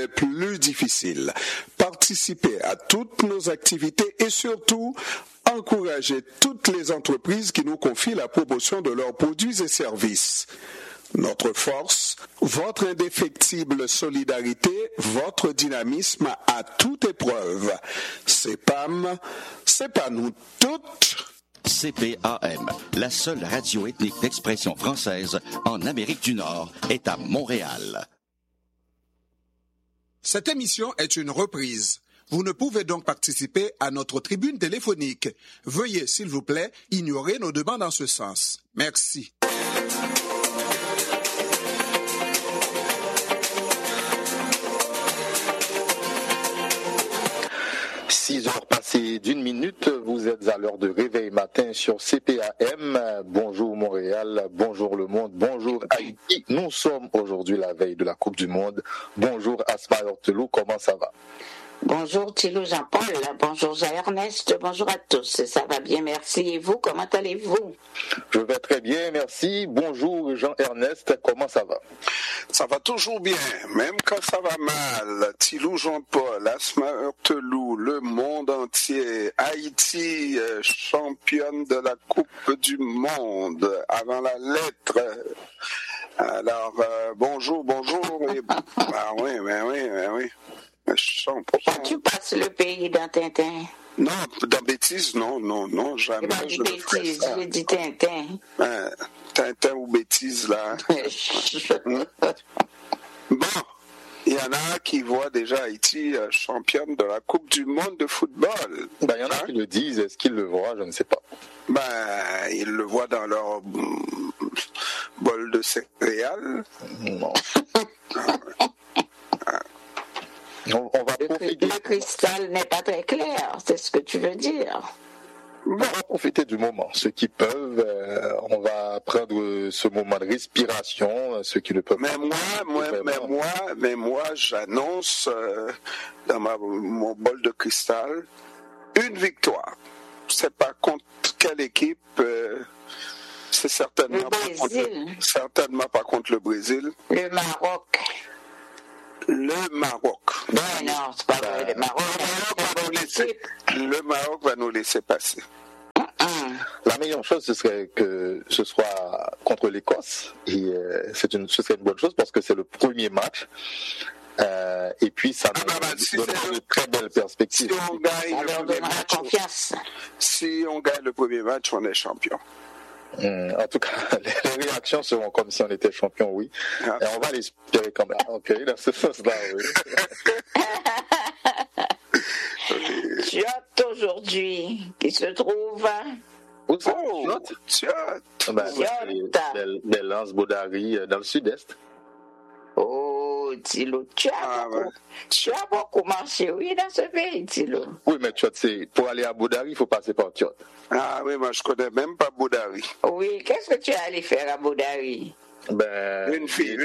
les plus difficiles. Participez à toutes nos activités et surtout, encouragez toutes les entreprises qui nous confient la promotion de leurs produits et services. Notre force, votre indéfectible solidarité, votre dynamisme à toute épreuve. CEPAM, c'est pas nous toutes. CPAM, la seule radio ethnique d'expression française en Amérique du Nord, est à Montréal. Cette émission est une reprise. Vous ne pouvez donc participer à notre tribune téléphonique. Veuillez, s'il vous plaît, ignorer nos demandes en ce sens. Merci. 6 heures passées d'une minute, vous êtes à l'heure de réveil matin sur CPAM. Bonjour Montréal, bonjour le monde, bonjour Haïti. Nous sommes aujourd'hui la veille de la Coupe du Monde. Bonjour Asma Hortelou, comment ça va? Bonjour Thilo Jean-Paul, bonjour Jean-Ernest, bonjour à tous. Ça va bien, merci. Et vous, comment allez-vous? Je vais très bien, merci. Bonjour Jean-Ernest, comment ça va? Ça va toujours bien, même quand ça va mal. Thilo Jean-Paul, Asma Hortelou, le monde entier, Haïti, championne de la Coupe du Monde, avant la lettre. Alors, bonjour. Et, oui. Tu passes le pays dans Tintin? Non, dans bêtise, non, jamais. Je bêtise, j'ai dit Tintin. Tintin ou bêtise, là. Bon, il y en a qui voient déjà Haïti championne de la Coupe du Monde de football. Il y en a qui le disent, est-ce qu'ils le voient? Je ne sais pas. Ils le voient dans leur bol de céréales. Non. On va profiter. Le cristal n'est pas très clair, c'est ce que tu veux dire. On va profiter du moment. Ceux qui peuvent, on va prendre ce moment de respiration. Ceux qui ne peuvent pas. Mais moi, j'annonce dans mon bol de cristal une victoire. C'est pas contre quelle équipe. C'est certainement pas contre le Brésil. Le Maroc. Le Maroc. Ben non, c'est pas vrai. Le Maroc va nous laisser passer. La meilleure chose, ce serait que ce soit contre l'Écosse. Et ce serait une bonne chose parce que c'est le premier match. Et puis, ça nous donne de très belles perspectives. Si on gagne le premier match, on est champion. En tout cas, les réactions seront comme si on était champion, oui. Et on va l'espérer quand même. Ok, dans ce sens-là, oui. Chiot aujourd'hui, qui se trouve. Où ça? Chiot. Des Lances Baudary dans le sud-est. Oh, Thilo, tu as beaucoup marché, oui, dans ce pays, Thilo. Oui, mais Chiot, pour aller à Baudary, il faut passer par Chiot. Ah oui, moi je connais même pas Baudary. Oui, qu'est-ce que tu es allé faire à Baudary? Une fille.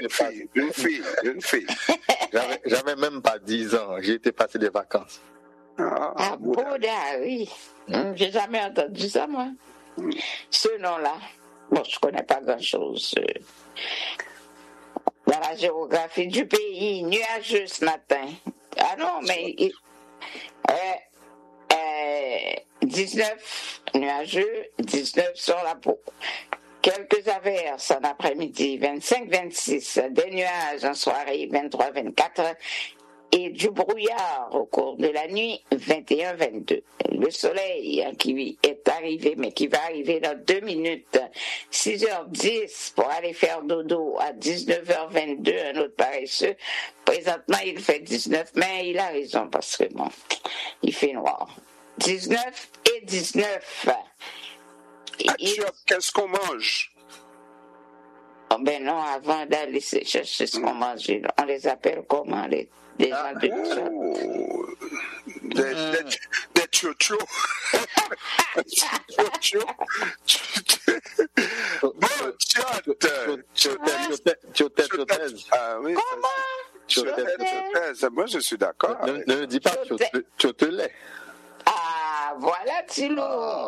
J'avais même pas 10 ans, j'ai été passer des vacances. Ah, Baudary. J'ai jamais entendu ça, moi. Ce nom-là, bon, je connais pas grand-chose. Dans la géographie du pays, nuageux ce matin. Ah non, mais 19 nuageux, 19 sur la peau. Quelques averses en après-midi, 25-26, des nuages en soirée, 23-24, et du brouillard au cours de la nuit, 21-22. Le soleil qui est arrivé, mais qui va arriver dans 2 minutes, 6h10 pour aller faire dodo à 19h22, un autre paresseux. Présentement, il fait 19, mais il a raison parce que bon, il fait noir. 19 et 19. Qu'est-ce qu'on mange? Oh ben non, avant d'aller chercher ce qu'on mange, on les appelle comment les gens de des tchotchos. Bon, ah oui. Comment? Moi, je suis d'accord. Ne dis pas tchotelet. Ah, voilà, Thilo.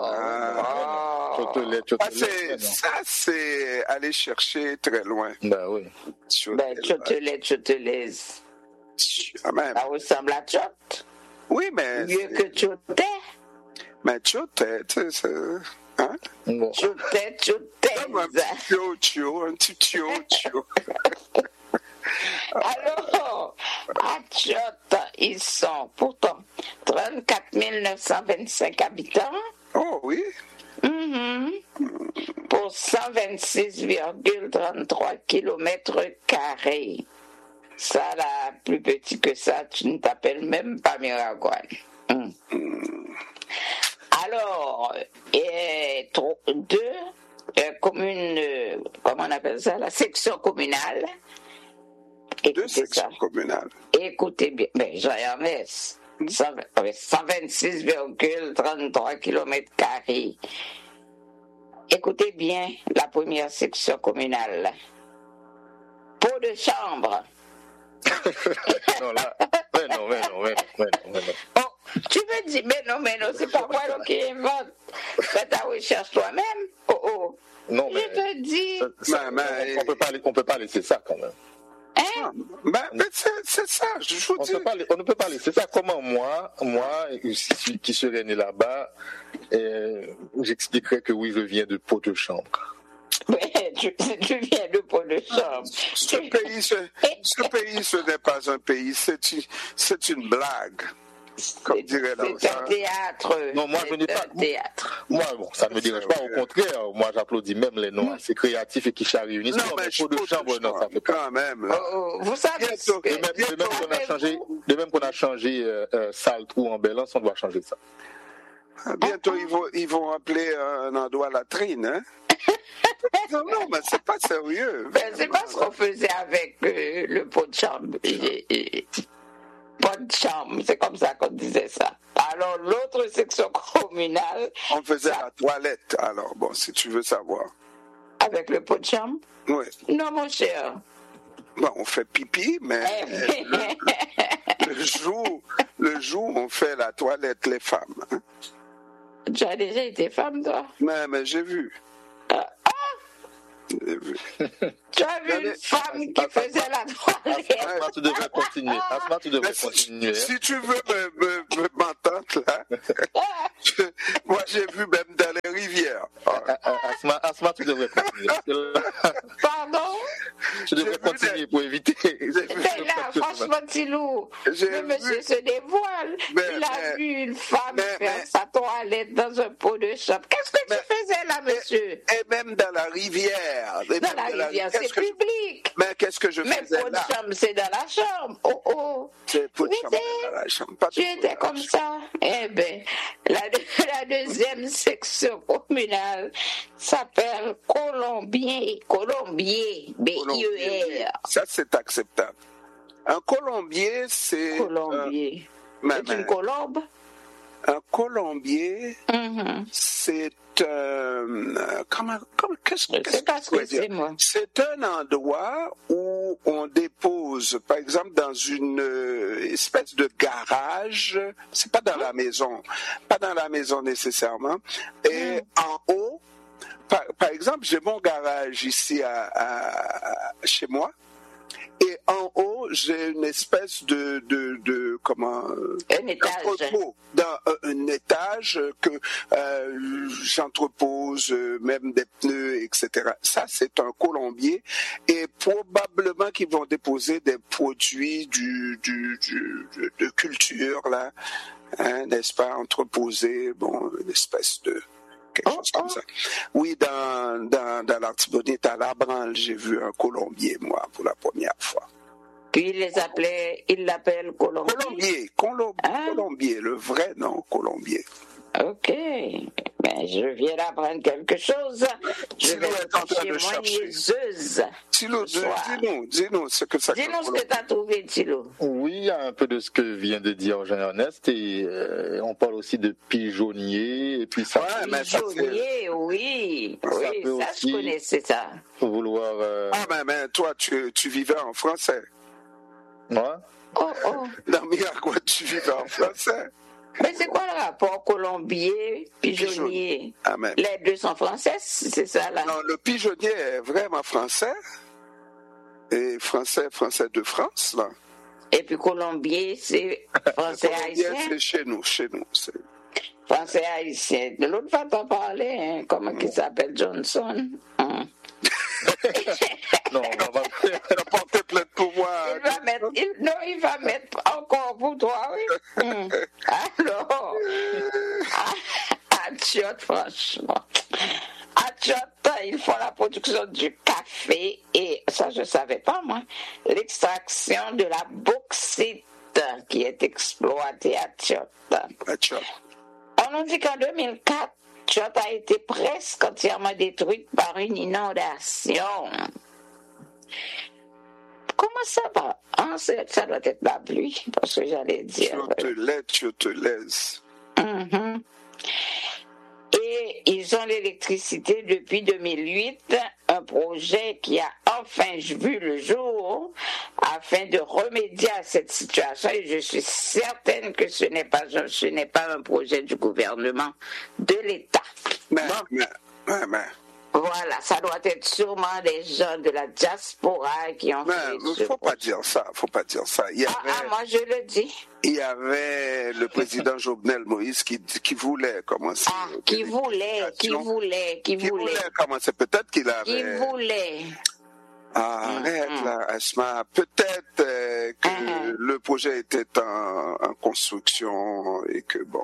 Ça, c'est aller chercher très loin. Ben oui. Tchotelet. Même. Ça ressemble à Tchot. Oui, mais... Mieux que Tchoté. Mais Tchoté, tu sais, hein? Tchoté. Comme un petit tio. Alors, à Tchot, ils sont pourtant 34 925 habitants. Oh oui. Pour 126,33 km². Ça, là, plus petit que ça, tu ne t'appelles même pas Miragouane. Alors, deux communes, comment on appelle ça, la section communale. Deux sections communales. Écoutez bien, ben, j'en 126,33 km². Écoutez bien la première section communale. Pot de chambre. Non, là. Mais non. Oh, tu me dis, mais non, c'est pas moi qui invente. Fais ta recherche toi-même. Oh. Non, je te dis. On peut pas laisser ça quand même. Hein? Mais c'est ça, je vous dis. On ne peut pas laisser ça. Comment moi, qui serais né là-bas, j'expliquerais que oui, je viens de Pot de chambre. Ouais, tu viens de Pot de chambre. Ce pays, ce n'est pas un pays, c'est une blague. Comme dirait c'est un théâtre. Non, moi je n'ai pas. Théâtre. Moi, ça ne me dérange pas. Au contraire, moi j'applaudis même les noms assez créatifs et qui réunissent. Non, mais Pot de chambre, non, ça fait quand même. Vous savez. De même qu'on a changé Saltrou en Belance, on doit changer ça. Bientôt, ils vont appeler un endroit latrine, hein? Non, mais c'est pas sérieux. Ben, c'est pas ce qu'on faisait avec le pot de chambre. Pot de chambre, c'est comme ça qu'on disait ça. Alors, l'autre section communale... On faisait la toilette, alors, bon, si tu veux savoir. Avec le pot de chambre? Oui. Non, mon cher. Bon, on fait pipi, mais le jour où on fait la toilette, les femmes. Hein? Tu as déjà été femme, toi? Mais j'ai vu. J'ai vu. Tu as vu une femme qui faisait la toilette? Asma, tu devrais continuer. Si tu veux m'entendre, là, moi j'ai vu même dans les rivières. Asma, tu devrais continuer. Pardon? Tu devrais continuer pour éviter. Mais là, franchement, Tilou, le monsieur se dévoile. Il a vu une femme faire sa toilette dans un pot de chambre. Qu'est-ce que tu faisais là, monsieur? Et même dans la rivière. Dans la rivière, c'est public. Mais qu'est-ce que je faisais là? Mais pot de chambre, c'est dans la chambre. Oh. C'est pot de chambre dans la chambre. Tu étais comme ça. Eh bien, la deuxième section communale s'appelle Colombier. B-I-E-R. Ça, c'est acceptable. Un colombier, c'est... Colombier. C'est une colombe? Un colombier, c'est qu'est-ce que c'est moi? C'est un endroit où on dépose, par exemple, dans une espèce de garage. C'est pas dans la maison, nécessairement. Et en haut, par exemple, j'ai mon garage ici chez moi. Et en haut, j'ai une espèce de un étage. Un étage que j'entrepose même des pneus, etc. Ça, c'est un colombier. Et probablement qu'ils vont déposer des produits de culture, là, hein, n'est-ce pas, entreposés, bon, une espèce de... quelque chose comme ça. Oui, dans l'Artibonite, à La Branle, j'ai vu un colombier, moi, pour la première fois. Puis il l'appelle colombier. Colombier, le vrai nom, colombier. Ok, ben, je viens d'apprendre quelque chose. Je vais chercher moi niaiseuse. Tilo, dis-nous ce que ça. Dis-nous ce que tu as trouvé, Tilo. Oui, il y a un peu de ce que vient de dire Jean-Ernest, et on parle aussi de pigeonnier, et puis ça. Pigeonnier, oui, ça je connaissais ça. Vouloir. Mais toi, tu vivais en français. Moi? Dans Miragouane, tu vivais en français. Mais c'est quoi le rapport colombier, pigeonnier? Les deux sont français, c'est ça là? Non, le pigeonnier est vraiment français. Et français de France, là. Et puis Colombier, c'est français haïtien. C'est chez nous. C'est... Français haïtien. De l'autre fois, t'en parlais, hein, comment il s'appelle Johnson? Non, on va porter plainte pour moi. Il va mettre encore pour toi, oui. Alors, à Tchot, franchement. À Tchot, ils font la production du café et, ça je ne savais pas moi, l'extraction de la bauxite qui est exploitée à Tchot. On nous dit qu'en 2004, Tchot a été presque entièrement détruite par une inondation. Comment ça va? Ça doit être la pluie, parce que j'allais dire. Tu te laisses. Mm-hmm. Et ils ont l'électricité depuis 2008, un projet qui a enfin vu le jour afin de remédier à cette situation. Et je suis certaine que ce n'est pas un projet du gouvernement, de l'État. Mais. Voilà, ça doit être sûrement des gens de la diaspora qui ont fait ce faut pas dire ça. Moi je le dis. Il y avait le président Jovenel Moïse qui voulait commencer. Qui voulait commencer. Peut-être qu'il avait... Qui voulait. Arrête là, Asma. Peut-être que le projet était en construction et que bon...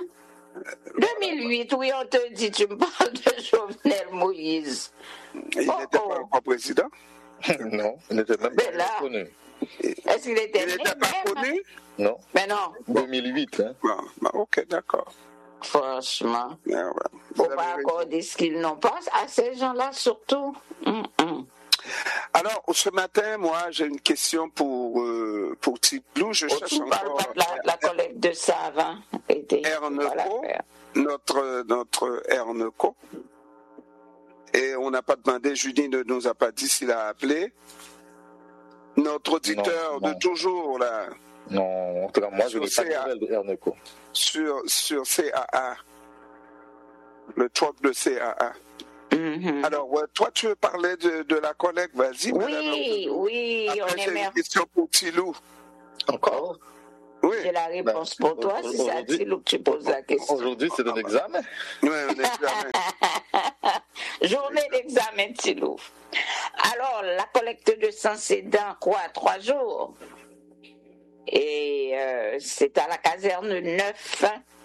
2008, oui, on te dit, tu me parles de Jovenel Moïse. Il n'était pas encore président? Non, il n'était même pas connu. Est-ce qu'il était Il n'était pas connu? Non. Mais non. 2008, hein? Ok, d'accord. Franchement. Il ne faut pas accorder ce qu'ils n'ont pas à ces gens-là, surtout. Alors, ce matin, moi, j'ai une question pour Tiplou. Je cherche encore... pas de la collecte de savon. Erneco, notre Erneco. Et on n'a pas demandé, Julie ne nous a pas dit s'il a appelé. Notre auditeur de toujours, là. Non, en tout cas, moi, je n'ai pas de nouvelles de Erneco. Sur CAA. Le truck de CAA. Mm-hmm. Alors, toi, tu veux parler de la collecte, vas-y. Oui, après, on est j'ai une question pour Tilou. Encore? Oui. J'ai la réponse pour toi, si c'est à Tilou que tu poses la question. Aujourd'hui, c'est un examen. Oui, un examen. Journée d'examen, Tilou. Alors, la collecte de sang, c'est dans 3 jours. Et c'est à la caserne 9